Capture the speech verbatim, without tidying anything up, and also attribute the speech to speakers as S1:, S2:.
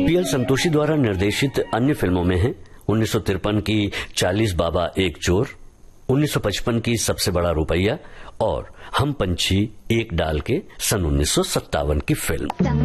S1: PL Santoshi द्वारा निर्देशित अन्य फिल्मों में हैं उन्नीस सौ तिरपन की चालीस बाबा एक चोर, उन्नीस सौ पचपन की सबसे बड़ा रुपया और हम पंछी एक डाल के सन उन्नीस सौ सत्तावन की फिल्म।